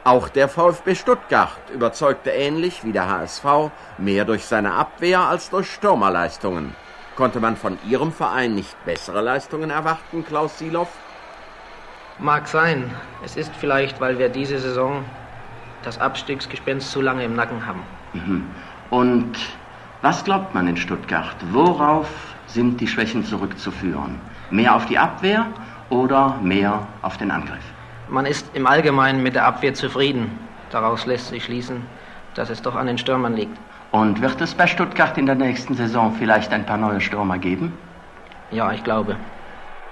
Auch der VfB Stuttgart überzeugte ähnlich wie der HSV mehr durch seine Abwehr als durch Stürmerleistungen. Konnte man von Ihrem Verein nicht bessere Leistungen erwarten, Klaus Sielow? Mag sein. Es ist vielleicht, weil wir diese Saison das Abstiegsgespenst zu lange im Nacken haben. Und was glaubt man in Stuttgart? Worauf sind die Schwächen zurückzuführen? Mehr auf die Abwehr oder mehr auf den Angriff? Man ist im Allgemeinen mit der Abwehr zufrieden. Daraus lässt sich schließen, dass es doch an den Stürmern liegt. Und wird es bei Stuttgart in der nächsten Saison vielleicht ein paar neue Stürmer geben? Ja, ich glaube.